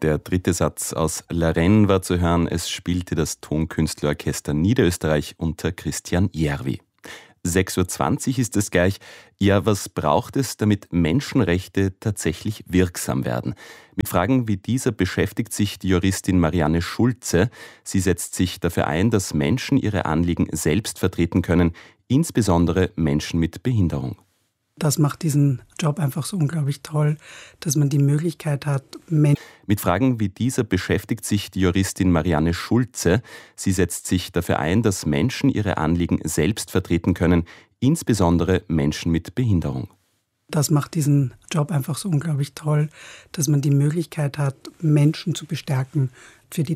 Der dritte Satz aus La Reine war zu hören. Es spielte das Tonkünstlerorchester Niederösterreich unter Christian Järvi. 6:20 Uhr ist es gleich. Ja, was braucht es, damit Menschenrechte tatsächlich wirksam werden? Mit Fragen wie dieser beschäftigt sich die Juristin Marianne Schulze. Sie setzt sich dafür ein, dass Menschen ihre Anliegen selbst vertreten können, insbesondere Menschen mit Behinderung. Das macht diesen Job einfach so unglaublich toll, dass man die Möglichkeit hat, Mit Fragen wie dieser beschäftigt sich die Juristin Marianne Schulze. Sie setzt sich dafür ein, dass Menschen ihre Anliegen selbst vertreten können, insbesondere Menschen mit Behinderung. Das macht diesen Job einfach so unglaublich toll, dass man die Möglichkeit hat, Menschen zu bestärken,